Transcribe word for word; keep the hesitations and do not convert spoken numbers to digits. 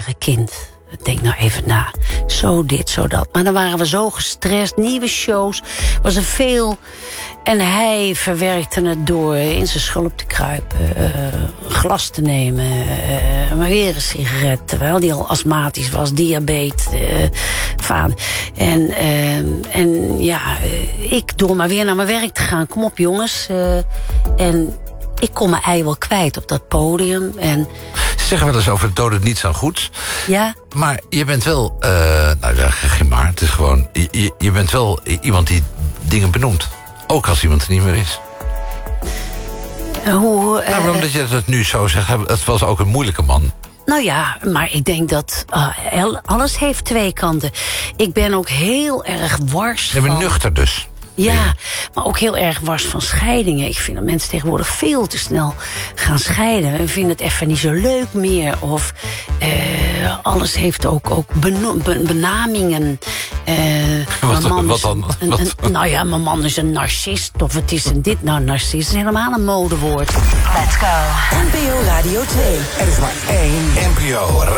zeggen, kind, denk nou even na. Zo dit, zo dat. Maar dan waren we zo gestrest. Nieuwe shows. Was er veel. En hij verwerkte het door in zijn schulp te kruipen. Uh, glas te nemen. Uh, maar weer een sigaret. Terwijl hij al astmatisch was. Diabetes. Uh, vader. En, uh, en ja, uh, ik door maar weer naar mijn werk te gaan. Kom op jongens. Uh, en ik kon mijn ei wel kwijt op dat podium. En ze zeggen wel eens over het doden niet zo goed. Ja. Maar je bent wel, uh, nou ja, geen maar, het is gewoon, je, je bent wel iemand die dingen benoemt. Ook als iemand er niet meer is. Uh, hoe, uh, nou, omdat je het nu zo zegt, het was ook een moeilijke man. Nou ja, maar ik denk dat uh, alles heeft twee kanten. Ik ben ook heel erg wars Je bent van... nuchter dus. Ja, maar ook heel erg wars van scheidingen. Ik vind dat mensen tegenwoordig veel te snel gaan scheiden. En vinden het even niet zo leuk meer. Of uh, alles heeft ook, ook beno- benamingen. Uh, wat, man wat is dan? Een, wat? Een, nou ja, mijn man is een narcist. Of het is een dit, nou narcist. Het is helemaal een modewoord. Let's go. N P O Radio twee. Er is maar één N P O